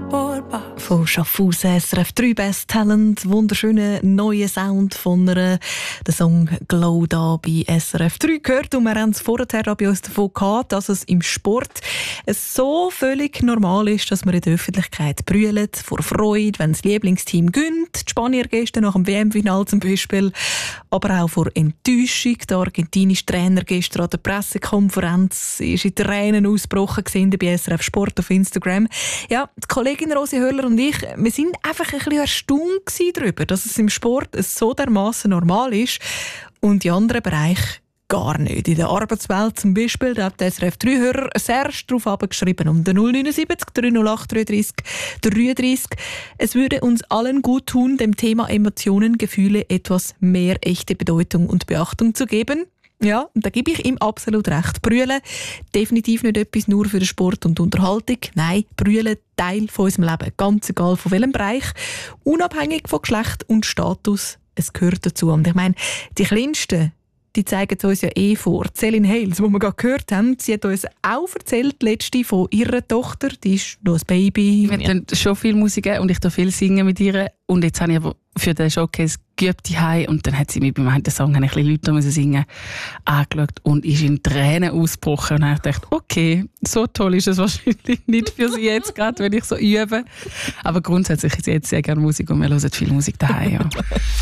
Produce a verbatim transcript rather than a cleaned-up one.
Von Schaffhausen, S R F drei Best Talent, wunderschöner neuer Sound von einer, der Song «Glow» da bei S R F drei gehört. Und wir haben es vorher bei uns davon gehabt, dass es im Sport so völlig normal ist, dass man in der Öffentlichkeit brüllt, vor Freude, wenn das Lieblingsteam gönnt. Die Spanier gestern nach dem W M-Final zum Beispiel. Aber auch vor Enttäuschung. Der argentinische Trainer gestern an der Pressekonferenz ist in Tränen ausgebrochen gesehen bei S R F Sport auf Instagram. Ja, die Kollegin Rosi Höller und ich, wir sind einfach ein bisschen erstaunt darüber, dass es im Sport so dermassen normal ist und in anderen Bereichen gar nicht. In der Arbeitswelt zum Beispiel, da hat der S R F drei Hörer sehr darauf abgeschrieben, um den null neun sieben drei null acht dreiunddreißig dreiunddreißig. Es würde uns allen gut tun, dem Thema Emotionen, Gefühle etwas mehr echte Bedeutung und Beachtung zu geben. Ja, und da gebe ich ihm absolut recht. Brüllen, definitiv nicht etwas nur für den Sport und die Unterhaltung. Nein, Brüllen, Teil von unserem Leben. Ganz egal von welchem Bereich. Unabhängig von Geschlecht und Status. Es gehört dazu. Und ich meine, die Kleinsten, die zeigen es uns ja eh vor. Celine Hales, die wir gerade gehört haben, sie hat uns auch erzählt, letzte von ihrer Tochter. Die ist noch ein Baby. Wir hören schon viel Musik und ich darf viel singen mit ihr. Und jetzt habe ich aber für den Showcase geübt daheim und dann hat sie mir beim einen Song ein bisschen Leute müssen singen angeschaut und ist in Tränen ausgebrochen. Und dann habe ich gedacht, okay, so toll ist es wahrscheinlich nicht für sie jetzt gerade, wenn ich so übe. Aber grundsätzlich ist sie jetzt sehr gerne Musik und wir hören viel Musik daheim. Ja.